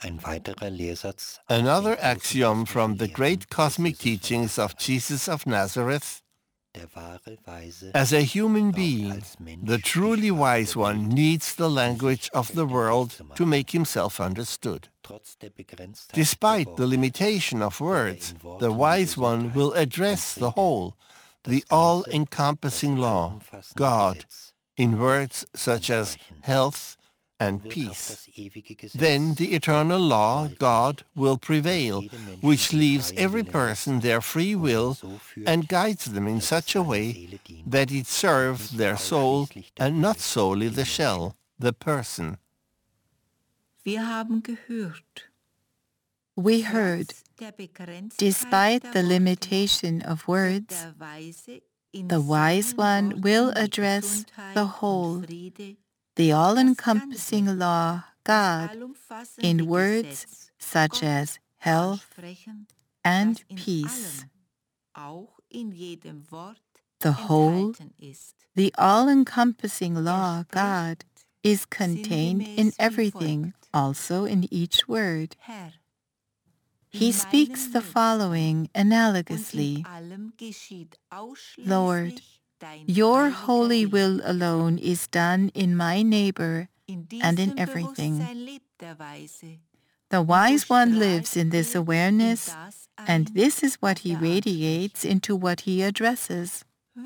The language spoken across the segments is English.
Another axiom from the great cosmic teachings of Jesus of Nazareth: as a human being, the truly wise one needs the language of the world to make himself understood. Despite the limitation of words, the wise one will address the whole, the all-encompassing law, God, in words such as health and peace. Then the eternal law, God, will prevail, which leaves every person their free will and guides them in such a way that it serves their soul and not solely the shell, the person. We heard, despite the limitation of words, the wise one will address the whole, the all-encompassing law, God, in words such as health and peace. The whole, the all-encompassing law, God, is contained in everything, also in each word. He speaks the following analogously: Lord, your holy will alone is done in my neighbor and in everything. The wise one lives in this awareness, and this is what he radiates into what he addresses.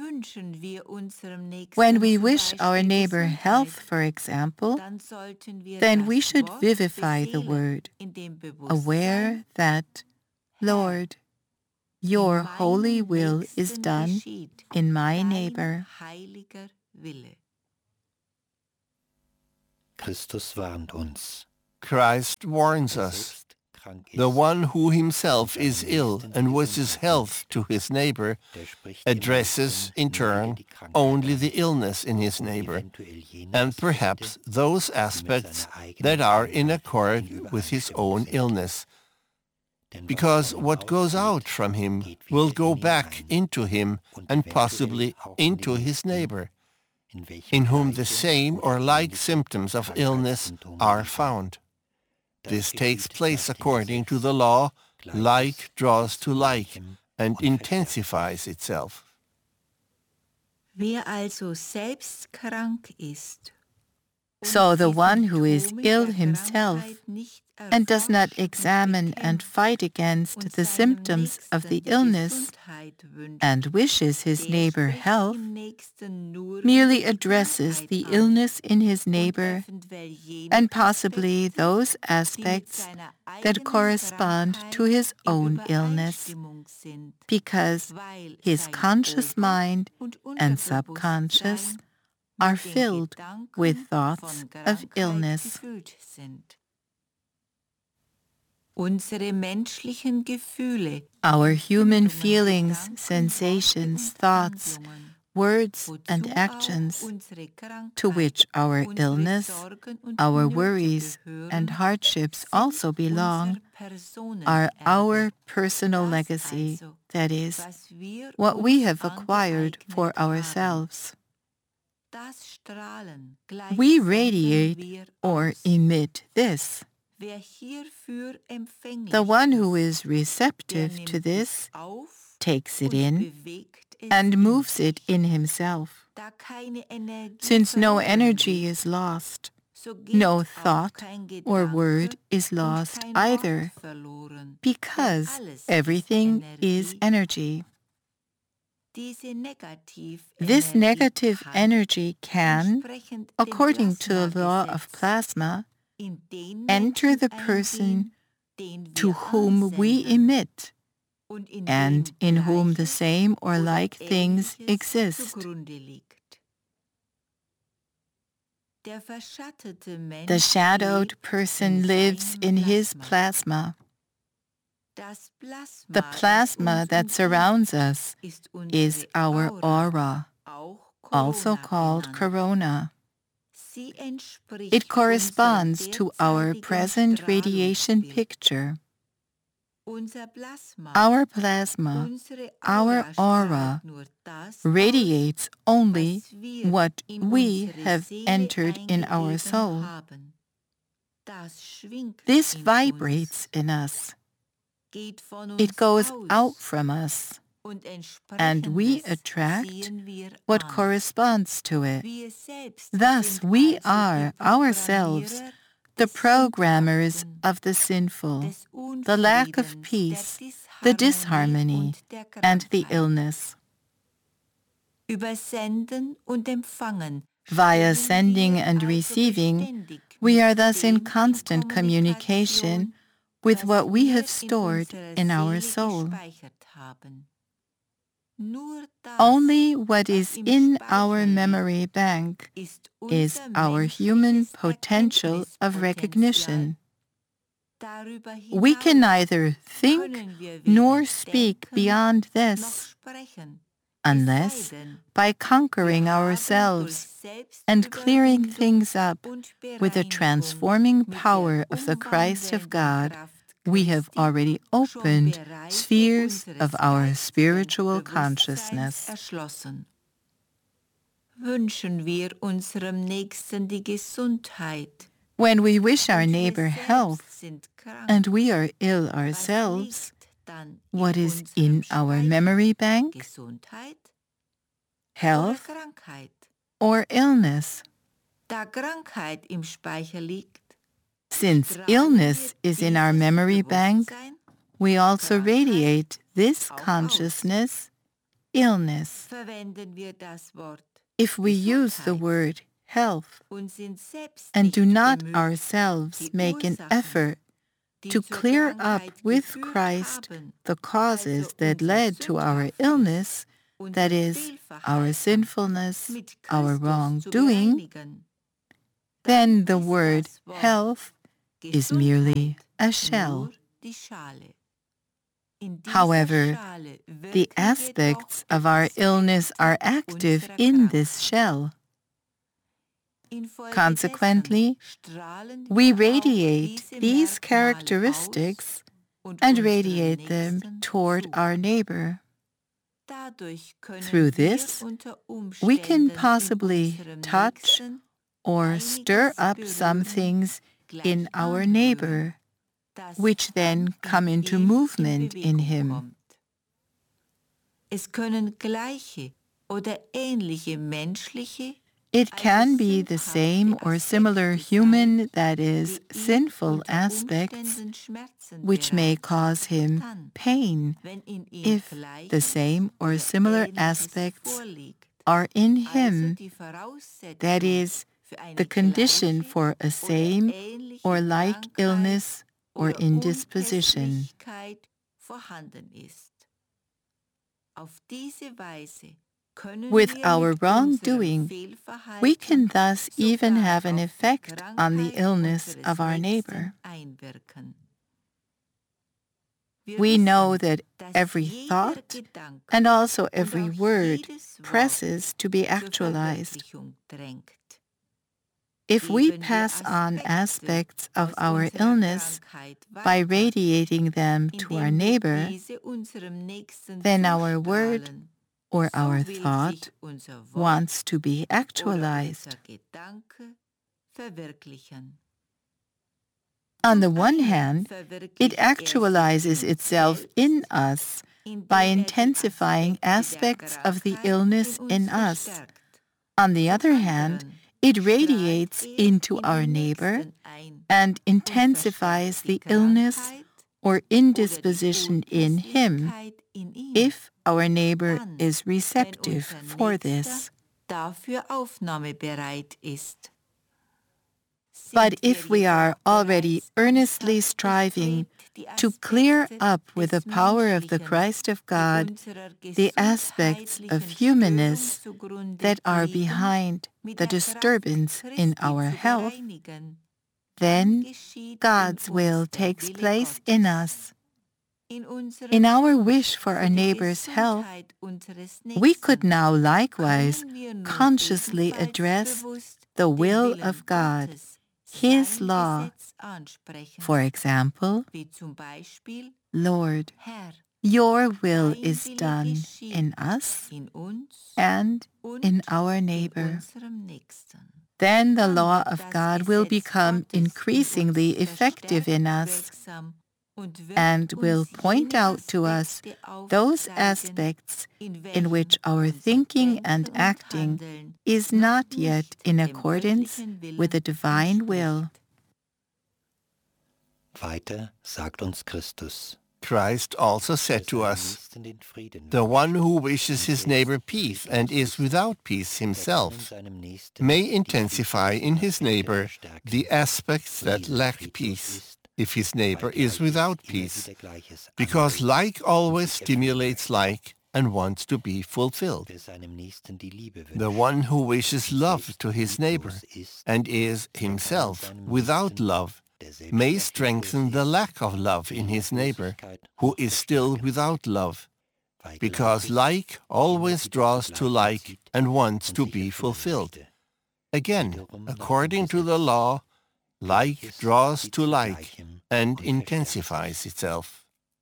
When we wish our neighbor health, for example, then we should vivify the word, aware that, Lord, your holy will is done in my neighbor. Christ warns us. The one who himself is ill and wishes health to his neighbor addresses, in turn, only the illness in his neighbor, and perhaps those aspects that are in accord with his own illness, because what goes out from him will go back into him and possibly into his neighbor, in whom the same or like symptoms of illness are found. This takes place according to the law, like draws to like, and intensifies itself. So the one who is ill himself and does not examine and fight against the symptoms of the illness and wishes his neighbor health, merely addresses the illness in his neighbor and possibly those aspects that correspond to his own illness, because his conscious mind and subconscious are filled with thoughts of illness. Our human feelings, sensations, thoughts, words, and actions, to which our illness, our worries, and hardships also belong, are our personal legacy, that is, what we have acquired for ourselves. We radiate or emit this. The one who is receptive to this takes it in and moves it in himself. Since no energy is lost, no thought or word is lost either, because everything is energy. This negative energy can, according to the law of plasma, enter the person to whom we emit, and in whom the same or like things exist. The shadowed person lives in his plasma. The plasma that surrounds us is our aura, also called corona. It corresponds to our present radiation picture. Our plasma, our aura, radiates only what we have entered in our soul. This vibrates in us. It goes out from us, and we attract what corresponds to it. Thus, we are ourselves the programmers of the sinful, the lack of peace, the disharmony, and the illness. Via sending and receiving, we are thus in constant communication with what we have stored in our soul. Only what is in our memory bank is our human potential of recognition. We can neither think nor speak beyond this, unless by conquering ourselves and clearing things up with the transforming power of the Christ of God, we have already opened spheres of our spiritual consciousness. When we wish our neighbor health, and we are ill ourselves, what is in our memory bank? Health or illness? Since illness is in our memory bank, we also radiate this consciousness, illness. If we use the word health and do not ourselves make an effort to clear up with Christ the causes that led to our illness, that is, our sinfulness, our wrongdoing, then the word health is merely a shell. However, the aspects of our illness are active in this shell. Consequently, we radiate these characteristics and radiate them toward our neighbor. Through this, we can possibly touch or stir up some things in our neighbor, which then come into movement in him. It can be the same or similar human, that is, sinful aspects, which may cause him pain if the same or similar aspects are in him, that is, the condition for a same or like illness or indisposition. With our wrongdoing, we can thus even have an effect on the illness of our neighbor. We know that every thought and also every word presses to be actualized. If we pass on aspects of our illness by radiating them to our neighbor, then our word or our thought wants to be actualized. On the one hand, it actualizes itself in us by intensifying aspects of the illness in us. On the other hand, it radiates into our neighbor and intensifies the illness or indisposition in him, if our neighbor is receptive for this. But if we are already earnestly striving to clear up with the power of the Christ of God the aspects of humanness that are behind the disturbance in our health, then God's will takes place in us. In our wish for our neighbor's health, we could now likewise consciously address the will of God, His law. For example, Lord, your will is done in us and in our neighbor. then the law of God will become increasingly effective in us and will point out to us those aspects in which our thinking and acting is not yet in accordance with the divine will. Weiter sagt uns Christus: Christ also said to us, "The one who wishes his neighbor peace and is without peace himself may intensify in his neighbor the aspects that lack peace, if his neighbor is without peace, because like always stimulates like and wants to be fulfilled. The one who wishes love to his neighbor and is himself without love may strengthen the lack of love in his neighbor, who is still without love, because like always draws to like and wants to be fulfilled. Again, according to the law, like draws to like and intensifies itself."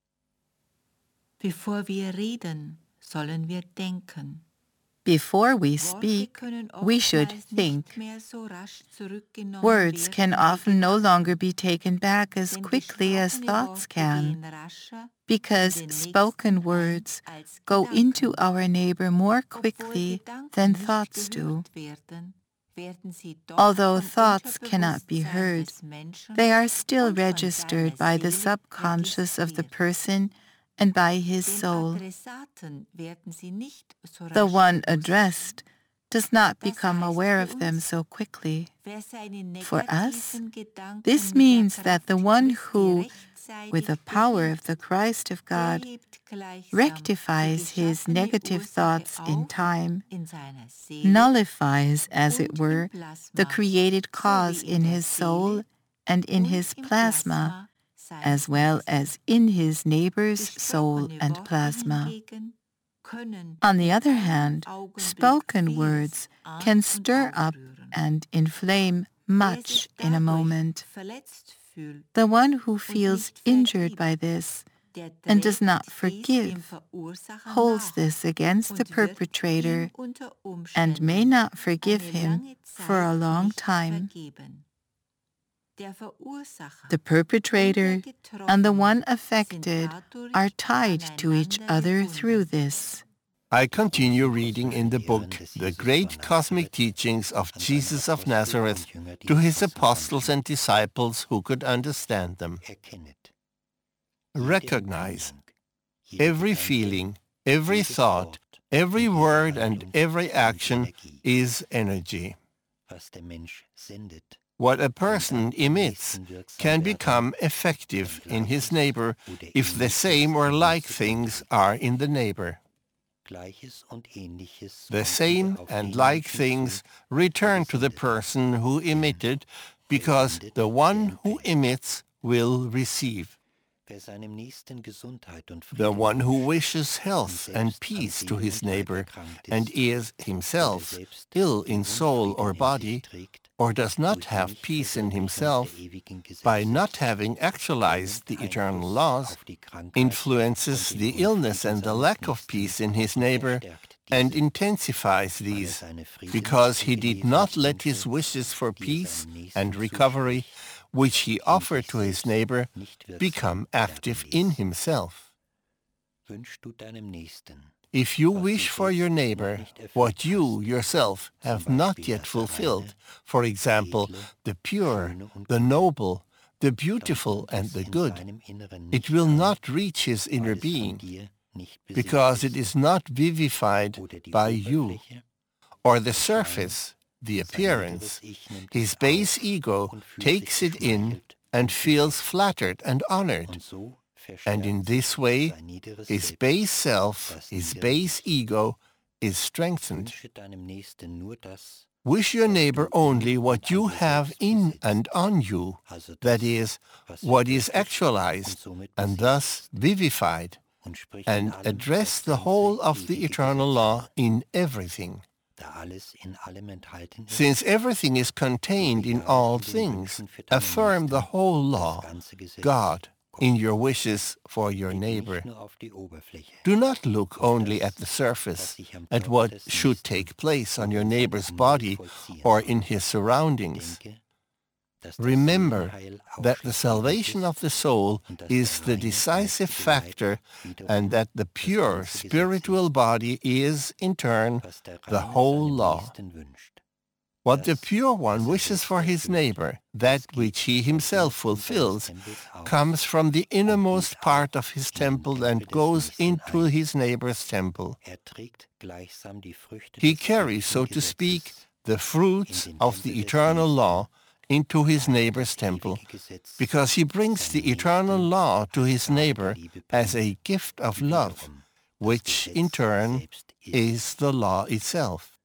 Bevor wir reden, sollen wir denken. Before we speak, we should think. Words can often no longer be taken back as quickly as thoughts can, because spoken words go into our neighbor more quickly than thoughts do. Although thoughts cannot be heard, they are still registered by the subconscious of the person and by his soul. The one addressed does not become aware of them so quickly. For us, this means that the one who, with the power of the Christ of God, rectifies his negative thoughts in time, nullifies, as it were, the created cause in his soul and in his plasma, as well as in his neighbor's soul and plasma. On the other hand, spoken words can stir up and inflame much in a moment. The one who feels injured by this and does not forgive holds this against the perpetrator and may not forgive him for a long time. The perpetrator and the one affected are tied to each other through this. I continue reading in the book The Great Cosmic Teachings of Jesus of Nazareth to his apostles and disciples who could understand them. Recognize every feeling, every thought, every word and every action is energy. What a person emits can become effective in his neighbor if the same or like things are in the neighbor. The same and like things return to the person who emitted, because the one who emits will receive. The one who wishes health and peace to his neighbor and is himself ill in soul or body, or does not have peace in himself, by not having actualized the eternal laws, influences the illness and the lack of peace in his neighbor and intensifies these, because he did not let his wishes for peace and recovery, which he offered to his neighbor, become active in himself. If you wish for your neighbor what you yourself have not yet fulfilled, for example, the pure, the noble, the beautiful, and the good, it will not reach his inner being, because it is not vivified by you, or the surface, the appearance. His base ego takes it in and feels flattered and honored. And in this way, his base self, his base ego, is strengthened. Wish your neighbor only what you have in and on you, that is, what is actualized and thus vivified, and address the whole of the eternal law in everything. Since everything is contained in all things, affirm the whole law, God, in your wishes for your neighbor. Do not look only at the surface, at what should take place on your neighbor's body or in his surroundings. Remember that the salvation of the soul is the decisive factor and that the pure spiritual body is, in turn, the whole law. What the pure one wishes for his neighbor, that which he himself fulfills, comes from the innermost part of his temple and goes into his neighbor's temple. He carries, so to speak, the fruits of the eternal law into his neighbor's temple, because he brings the eternal law to his neighbor as a gift of love, which in turn is the law itself.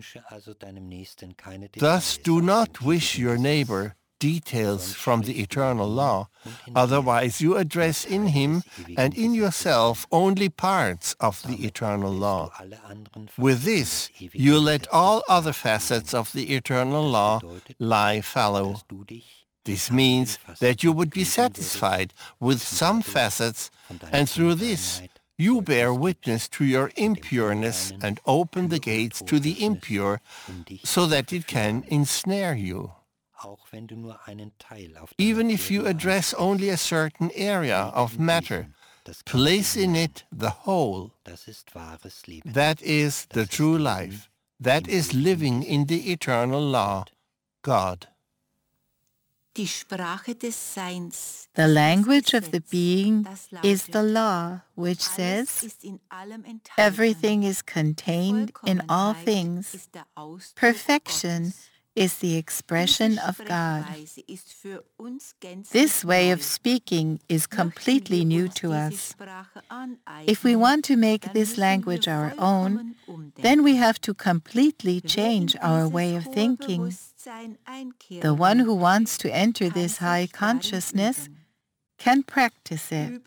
Thus do not wish your neighbor details from the eternal law, otherwise you address in him and in yourself only parts of the eternal law. With this, you let all other facets of the eternal law lie fallow. This means that you would be satisfied with some facets, and through this, you bear witness to your impureness and open the gates to the impure, so that it can ensnare you. Even if you address only a certain area of matter, place in it the whole. That is the true life. That is living in the eternal law, God. The language of the being is the law, which says, everything is contained in all things. Perfection is the expression of God. This way of speaking is completely new to us. If we want to make this language our own, then we have to completely change our way of thinking. The one who wants to enter this high consciousness can practice it.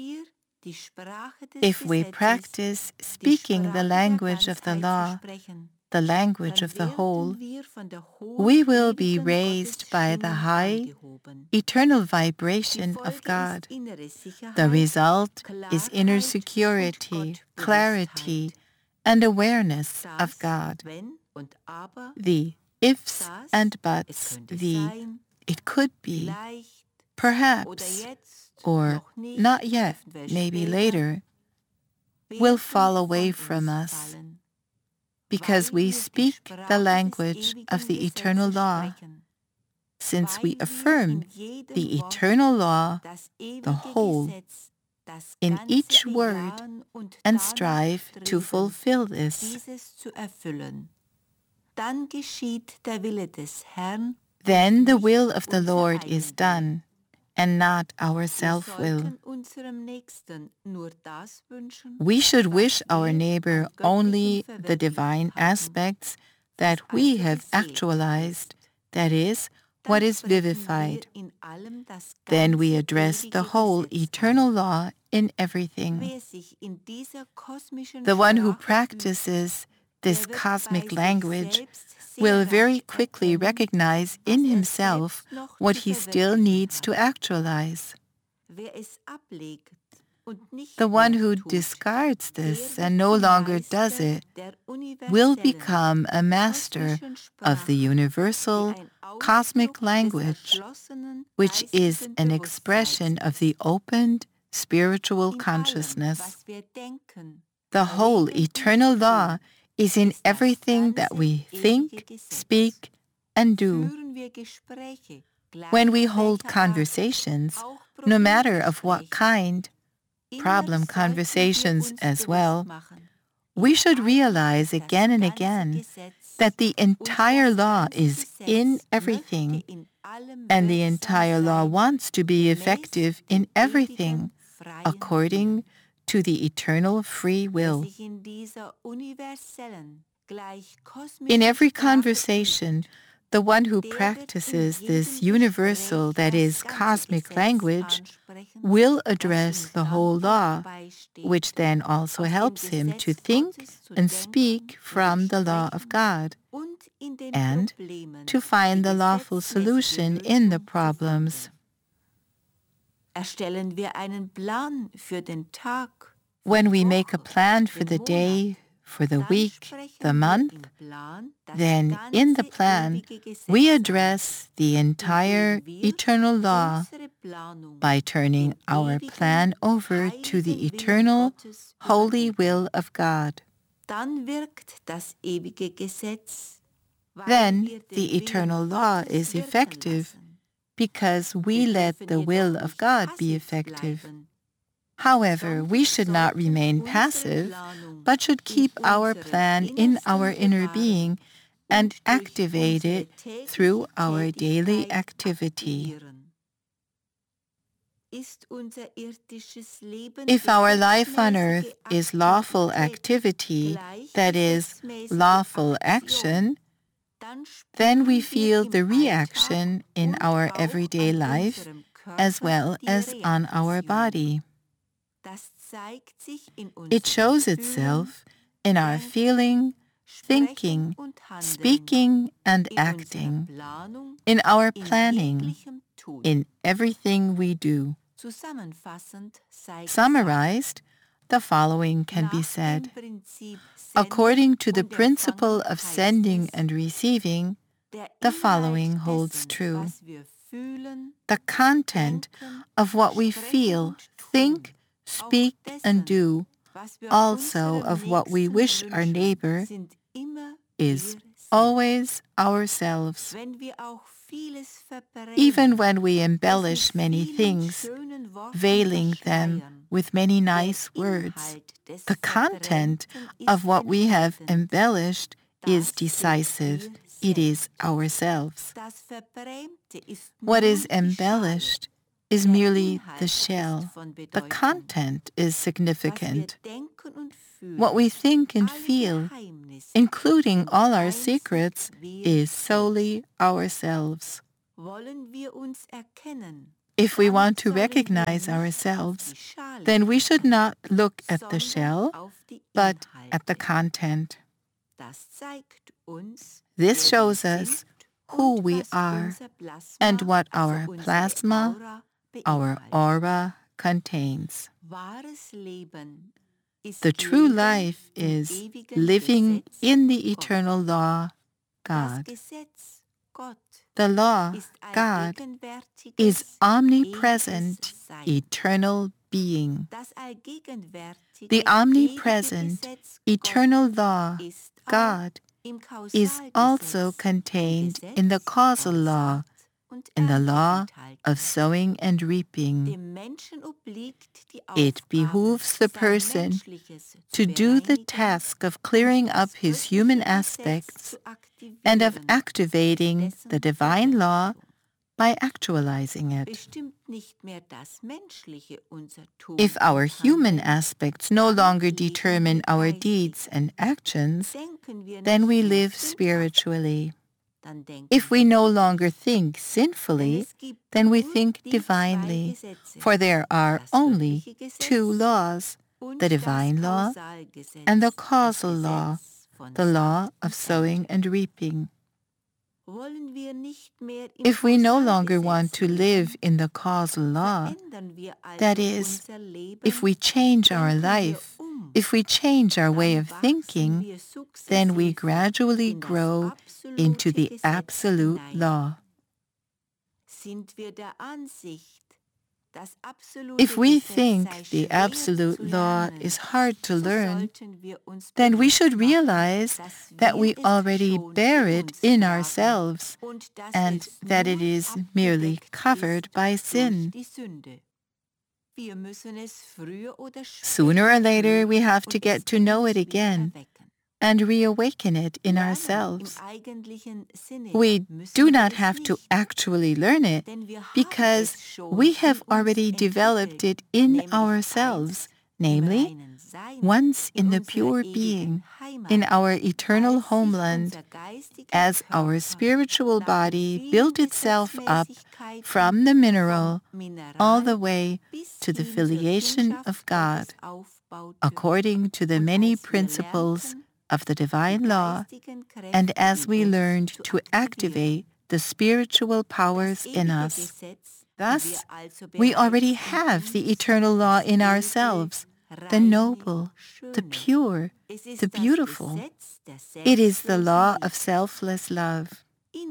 If we practice speaking the language of the law, the language of the whole, we will be raised by the high, eternal vibration of God. The result is inner security, clarity, and awareness of God. The ifs and buts, the it could be, perhaps, or not yet, maybe later, will fall away from us, because we speak the language of the eternal law. Since we affirm the eternal law, the whole, in each word, and strive to fulfill this. Then the will of the Lord is done, and not our self-will. We should wish our neighbor only the divine aspects that we have actualized, that is, what is vivified. Then we address the whole eternal law in everything. The one who practices this cosmic language will very quickly recognize in himself what he still needs to actualize. The one who discards this and no longer does it will become a master of the universal cosmic language, which is an expression of the opened spiritual consciousness. The whole eternal law is in everything that we think, speak, and do. When we hold conversations, no matter of what kind, problem conversations as well, we should realize again and again that the entire law is in everything, and the entire law wants to be effective in everything, according to the eternal free will. In every conversation, the one who practices this universal, that is, cosmic language, will address the whole law, which then also helps him to think and speak from the law of God, and to find the lawful solution in the problems. Erstellen wir einen Plan für den Tag. When we make a plan for the day, for the week, the month, then in the plan we address the entire eternal law by turning our plan over to the eternal, holy will of God. Dann wirkt das ewige Gesetz, Then the eternal law is effective because we let the will of God be effective. However, we should not remain passive, but should keep our plan in our inner being and activate it through our daily activity. If our life on earth is lawful activity, that is, lawful action, then we feel the reaction in our everyday life as well as on our body. It shows itself in our feeling, thinking, speaking, and acting, in our planning, in everything we do. Summarized, the following can be said. According to the principle of sending and receiving, the following holds true. The content of what we feel, think, speak, and do, also of what we wish our neighbor, is always ourselves. Even when we embellish many things, veiling them with many nice words, the content of what we have embellished is decisive. It is ourselves. What is embellished is merely the shell. The content is significant. What we think and feel, including all our secrets, is solely ourselves. If we want to recognize ourselves, then we should not look at the shell, but at the content. This shows us who we are and what our plasma, our aura, contains. The true life is living in the eternal law, God. The law, God, is omnipresent, eternal being. The omnipresent, eternal law, God, is also contained in the causal law, in the law of sowing and reaping. It behooves the person to do the task of clearing up his human aspects and of activating the divine law by actualizing it. If our human aspects no longer determine our deeds and actions, then we live spiritually. If we no longer think sinfully, then we think divinely, for there are only two laws, the divine law and the causal law, the law of sowing and reaping. If we no longer want to live in the causal law, that is, if we change our life, if we change our way of thinking, then we gradually grow into the absolute law. If we think the absolute law is hard to learn, then we should realize that we already bear it in ourselves and that it is merely covered by sin. Sooner or later, we have to get to know it again and reawaken it in ourselves. We do not have to actually learn it because we have already developed it in ourselves, namely, once in the pure being, in our eternal homeland, as our spiritual body built itself up from the mineral all the way to the filiation of God, according to the many principles of the divine law, and as we learned to activate the spiritual powers in us, Thus, we already have the eternal law in ourselves, the noble, the pure, the beautiful. It is the law of selfless love.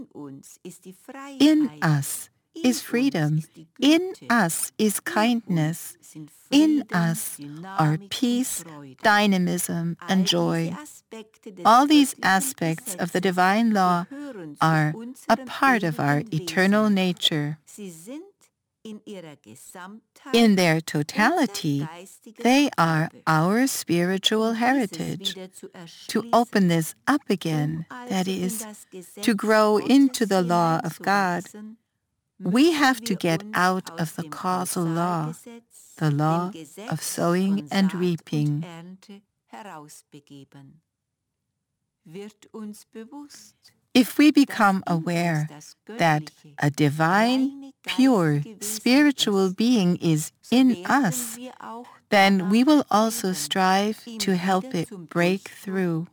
In us is freedom. In us is kindness. In us are peace, dynamism, and joy. All these aspects of the divine law are a part of our eternal nature. In their totality, they are our spiritual heritage. To open this up again, that is, to grow into the law of God, we have to get out of the causal law, the law of sowing and reaping. If we become aware that a divine, pure, spiritual being is in us, then we will also strive to help it break through.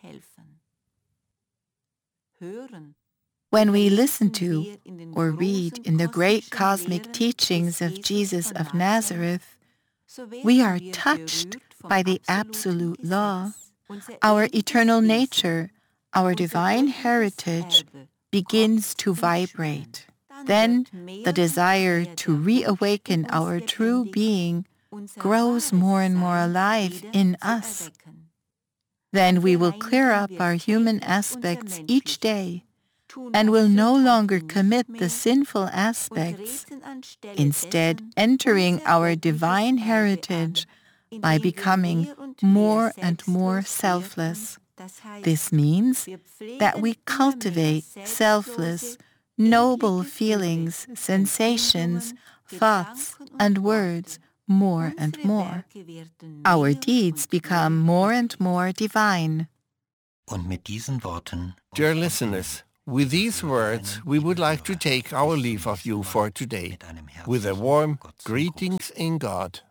When we listen to or read in the great cosmic teachings of Jesus of Nazareth, we are touched by the absolute law. Our eternal nature, our divine heritage, begins to vibrate. Then the desire to reawaken our true being grows more and more alive in us. Then we will clear up our human aspects each day and will no longer commit the sinful aspects, instead entering our divine heritage by becoming more and more selfless. This means that we cultivate selfless, noble feelings, sensations, thoughts, and words more and more. Our deeds become more and more divine. Dear listeners, with these words, we would like to take our leave of you for today, with a warm greetings in God.